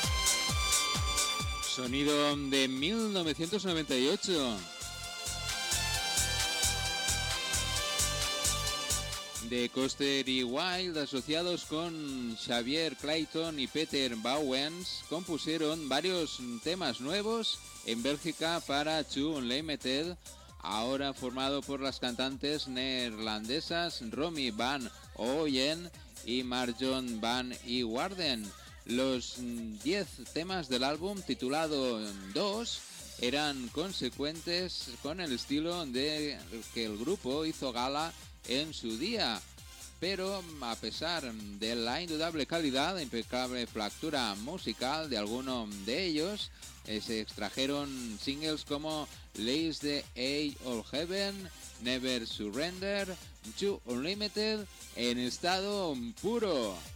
Sonido de 1998. De Coster y Wild, asociados con Xavier Clayton y Peter Bowens, compusieron varios temas nuevos en Bélgica para Two Unlimited, ahora formado por las cantantes neerlandesas Romy van Ooyen y Marjon van Iwarden. Los 10 temas del álbum, titulado 2, eran consecuentes con el estilo de que el grupo hizo gala en su día, pero a pesar de la indudable calidad e impecable factura musical de alguno de ellos, se extrajeron singles como Lace the Age of Heaven, Never Surrender, Two Unlimited en estado puro.